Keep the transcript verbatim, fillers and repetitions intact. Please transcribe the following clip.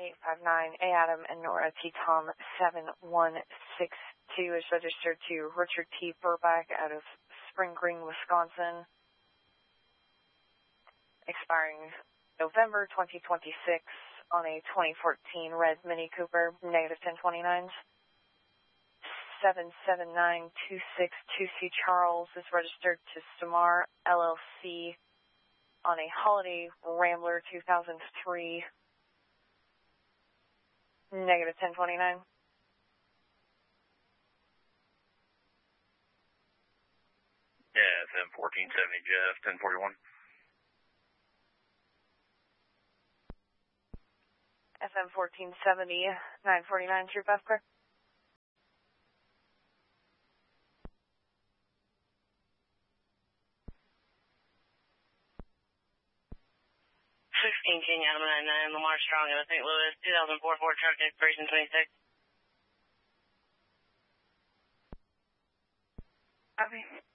eight five nine, A Adam and Nora T Tom seven one six two is registered to Richard T. Burback out of Spring Green, Wisconsin, expiring November twenty twenty-six on a twenty fourteen red Mini Cooper, negative ten twenty-nine. seven seven nine two six two C Charles is registered to Samar L L C on a Holiday Rambler two thousand three, negative ten twenty-nine. Yeah, F M fourteen seventy Jeff, ten forty-one. F M fourteen seventy, nine forty-nine, Troop F, clear. sixteen King Adam nine nine, Lamar Strong, and I think Louis, two thousand four Ford truck, expiration twenty-six. Copy.